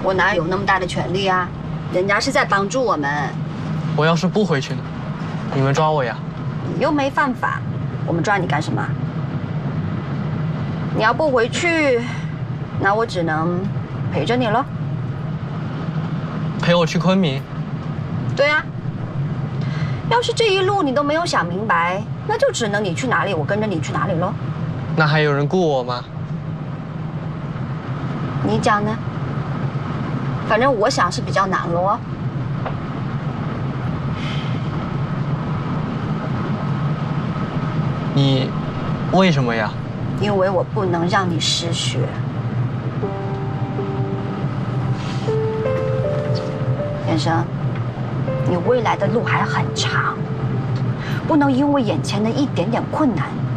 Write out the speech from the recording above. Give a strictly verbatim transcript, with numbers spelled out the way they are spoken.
我哪有那么大的权利啊？人家是在帮助我们。 我要是不回去呢？你们抓我呀？ 你又没犯法，我们抓你干什么？你要不回去，那我只能陪着你了。 陪我去昆明？ 对啊。要是这一路你都没有想明白，那就只能你去哪里，我跟着你去哪里喽。 那还有人雇我吗？ 你讲呢？反正我想是比较难咯。 你为什么呀？ 因为我不能让你失学。先生，你未来的路还很长，不能因为眼前的一点点困难